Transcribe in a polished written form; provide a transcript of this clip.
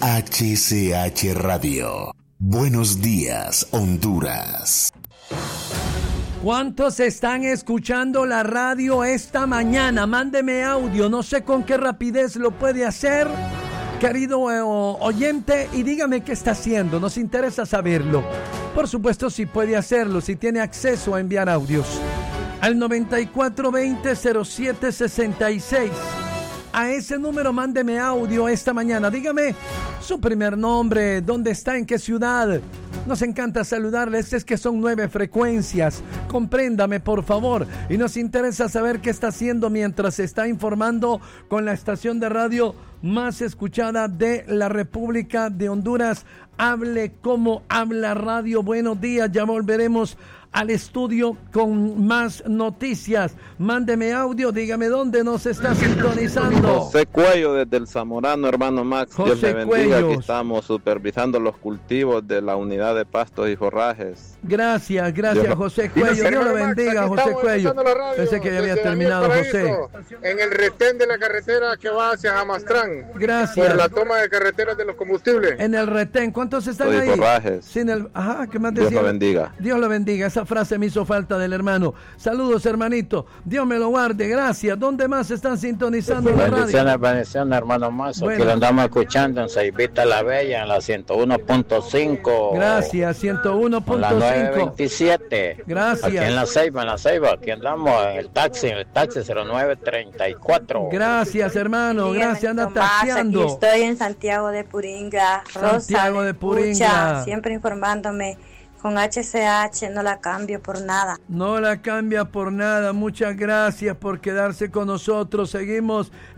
HCH Radio. Buenos días, Honduras. ¿Cuántos están escuchando la radio esta mañana? Mándeme audio, no sé con qué rapidez lo puede hacer, querido oyente, y dígame qué está haciendo, nos interesa saberlo. Por supuesto, si puede hacerlo, si tiene acceso a enviar audios. Al 9420-0766. A ese número mándeme audio esta mañana. Dígame su primer nombre, dónde está, en qué ciudad. Nos encanta saludarles, es que son 9 frecuencias. Compréndame, por favor. Y nos interesa saber qué está haciendo mientras se está informando con la estación de radio más escuchada de la República de Honduras. Hable como habla radio. Buenos días, ya volveremos al estudio con más noticias. Mándeme audio, dígame dónde nos está sintonizando. José Cuello desde el Zamorano, hermano Max. José Dios le bendiga. Cuellos. Aquí estamos supervisando los cultivos de la unidad de pastos y forrajes. Gracias, José Cuello. Dios lo bendiga, José Cuello. Pensé que ya había terminado, José. En el retén de la carretera que va hacia Jamastrán. Gracias. Por la toma de carreteras de los combustibles. En el retén, ¿cuántos están Pastos y ahí? forrajes. Sin el... Ajá, ¿qué más decía? Dios lo bendiga. Dios lo bendiga. Esa frase me hizo falta del hermano. Saludos, hermanito. Dios me lo guarde. Gracias. ¿Dónde más están sintonizando la radio? Bendiciones, hermano Mazo. Bueno. Que lo andamos escuchando en Ceibita La Bella, en la 101.5. Gracias, La 101.5. 927. Gracias. Aquí en la Ceiba. Aquí andamos en el taxi 0934. Gracias, hermano. Gracias, anda taxiando. Aquí estoy en Santiago de Puringa. Rosa, Santiago de Puringa. escucha, siempre informándome. Con HCH no la cambio por nada. No la cambia por nada. Muchas gracias por quedarse con nosotros. Seguimos